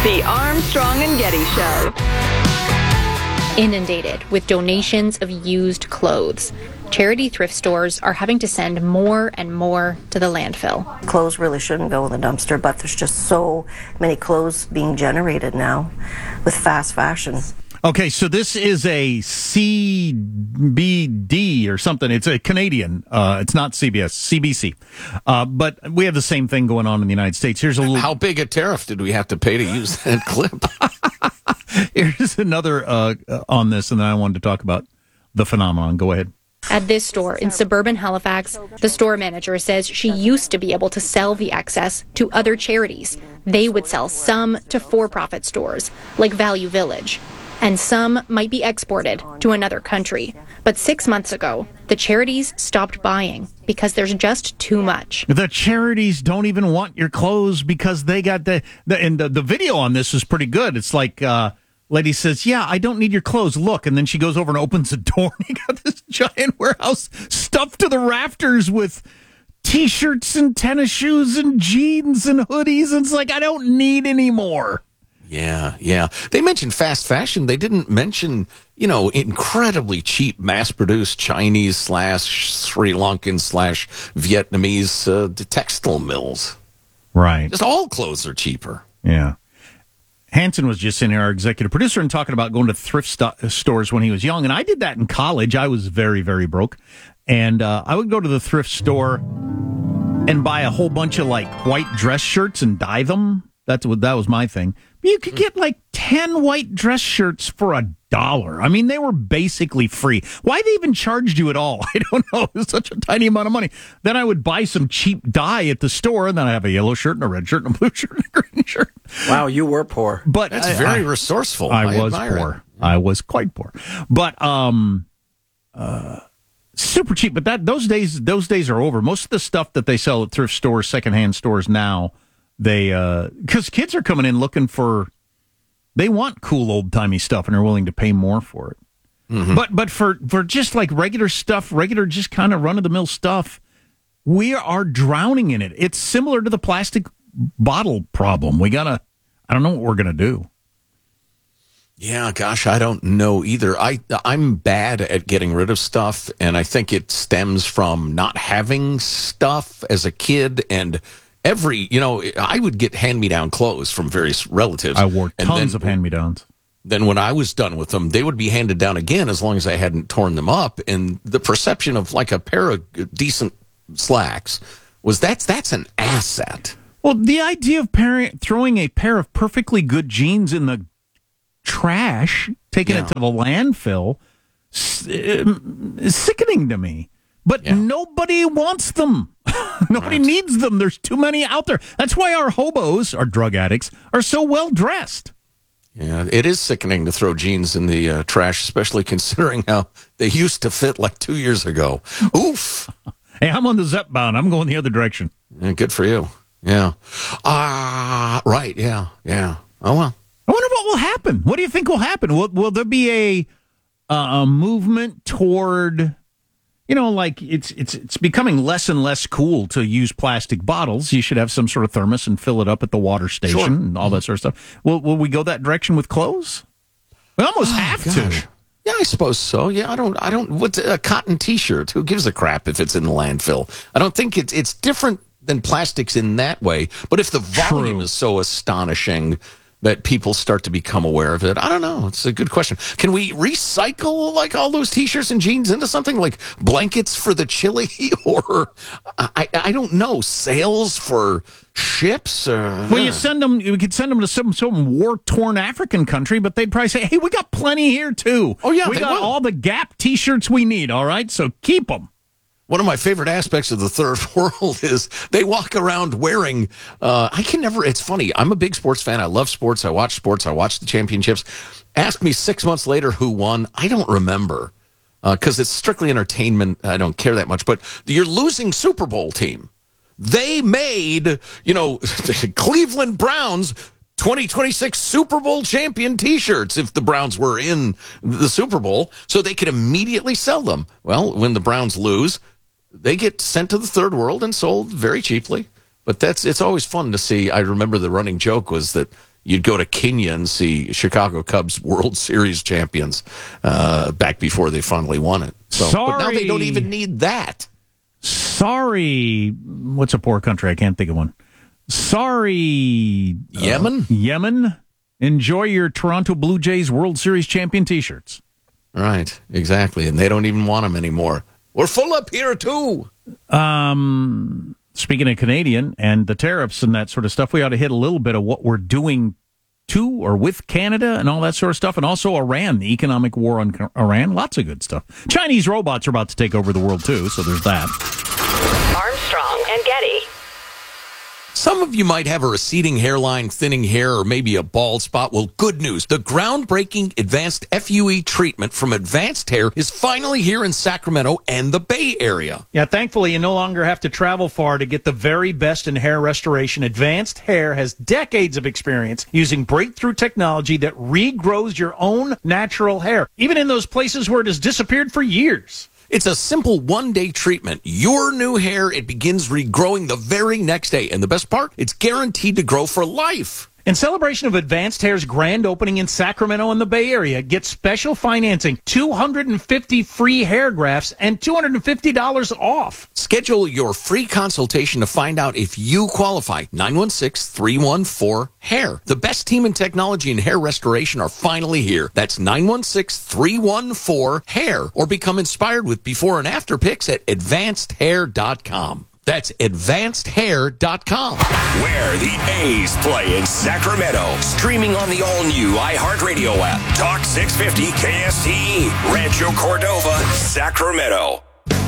The Armstrong and Getty Show. Inundated with donations of used clothes, charity thrift stores are having to send more and more to the landfill. Clothes really shouldn't go in the dumpster, but there's just so many clothes being generated now with fast fashion. Okay, so this is a CBD or something. It's a Canadian. It's not CBS, CBC. But we have the same thing going on in the United States. Here's a little. How big a tariff did we have to pay to use that clip? Here's another on this, and then I wanted to talk about the phenomenon. Go ahead. At this store in suburban Halifax, the store manager says she used to be able to sell the excess to other charities. They would sell some to for-profit stores, like Value Village. And some might be exported to another country. But 6 months ago, the charities stopped buying because there's just too much. The charities don't even want your clothes because they got the video on this is pretty good. It's like, lady says, yeah, I don't need your clothes. Look. And then she goes over and opens the door and you got this giant warehouse stuffed to the rafters with T-shirts and tennis shoes and jeans and hoodies. And it's like, I don't need any more. Yeah. They mentioned fast fashion. They didn't mention, incredibly cheap, mass-produced Chinese / Sri Lankan / Vietnamese textile mills. Right. Just all clothes are cheaper. Yeah. Hanson was just in here, our executive producer, and talking about going to thrift stores when he was young. And I did that in college. I was very, very broke. And I would go to the thrift store and buy a whole bunch of white dress shirts and dye them. That was my thing. You could get 10 white dress shirts for $1. I mean, they were basically free. Why they even charged you at all? I don't know. It was such a tiny amount of money. Then I would buy some cheap dye at the store, and then I'd have a yellow shirt and a red shirt and a blue shirt and a green shirt. Wow, you were poor. But that's very resourceful. I was poor. I was quite poor. But super cheap. But those days are over. Most of the stuff that they sell at thrift stores, secondhand stores now, because kids are coming in looking they want cool old timey stuff and are willing to pay more for it. Mm-hmm. But for just regular stuff, regular just kind of run of the mill stuff, we are drowning in it. It's similar to the plastic bottle problem. I don't know what we're gonna do. Yeah, gosh, I don't know either. I'm bad at getting rid of stuff, and I think it stems from not having stuff as a kid and. I would get hand-me-down clothes from various relatives. I wore tons of hand-me-downs. Then when I was done with them, they would be handed down again as long as I hadn't torn them up. And the perception of a pair of decent slacks was that's an asset. Well, the idea of throwing a pair of perfectly good jeans in the trash, taking it to the landfill, is sickening to me. But nobody wants them. Nobody needs them. There's too many out there. That's why our hobos, our drug addicts, are so well dressed. Yeah, it is sickening to throw jeans in the trash, especially considering how they used to fit 2 years ago. Oof. Hey, I'm on the Zepp bound. I'm going the other direction. Yeah, good for you. Yeah. Right. Yeah. Oh, well. I wonder what will happen. What do you think will happen? Will there be a movement toward... it's becoming less and less cool to use plastic bottles. You should have some sort of thermos and fill it up at the water station and all that sort of stuff. Will we go that direction with clothes? We almost have to. Yeah, I suppose so. Yeah, I don't. What's a cotton T-shirt? Who gives a crap if it's in the landfill? I don't think it's different than plastics in that way. But if the volume is so astonishing that people start to become aware of it, I don't know. It's a good question. Can we recycle all those T-shirts and jeans into something like blankets for the chili, or I don't know, sails for ships? Well, you send them. We could send them to some war-torn African country, but they'd probably say, "Hey, we got plenty here too. Oh yeah, we got all the Gap T-shirts we need. All right, so keep them." One of my favorite aspects of the third world is they walk around wearing, it's funny. I'm a big sports fan. I love sports. I watch the championships. Ask me 6 months later who won. I don't remember because it's strictly entertainment. I don't care that much. But your losing Super Bowl team, they made, the Cleveland Browns 2026 Super Bowl champion T-shirts if the Browns were in the Super Bowl, so they could immediately sell them. Well, when the Browns lose, they get sent to the third world and sold very cheaply. But it's always fun to see. I remember the running joke was that, you'd go to Kenya and see Chicago Cubs World Series champions back before they finally won it. So, but now they don't even need that. Sorry. What's a poor country? I can't think of one. Sorry. Yemen? Yemen. Enjoy your Toronto Blue Jays World Series champion T-shirts. Right, exactly. And they don't even want them anymore. We're full up here, too. Speaking of Canadian and the tariffs and that sort of stuff, we ought to hit a little bit of what we're doing to or with Canada and all that sort of stuff. And also Iran, the economic war on Iran. Lots of good stuff. Chinese robots are about to take over the world, too, so there's that. Armstrong and Getty. Some of you might have a receding hairline, thinning hair, or maybe a bald spot. Well, good news. The groundbreaking advanced FUE treatment from Advanced Hair is finally here in Sacramento and the Bay Area. Yeah, thankfully, you no longer have to travel far to get the very best in hair restoration. Advanced Hair has decades of experience using breakthrough technology that regrows your own natural hair, even in those places where it has disappeared for years. It's a simple one-day treatment. Your new hair, it begins regrowing the very next day. And the best part, it's guaranteed to grow for life. In celebration of Advanced Hair's grand opening in Sacramento and the Bay Area, get special financing, 250 free hair grafts, and $250 off. Schedule your free consultation to find out if you qualify. 916-314-HAIR. The best team in technology and hair restoration are finally here. That's 916-314-HAIR. Or become inspired with before and after pics at advancedhair.com. That's advancedhair.com. Where the A's play in Sacramento. Streaming on the all-new iHeartRadio app. Talk 650 KSTE. Rancho Cordova, Sacramento.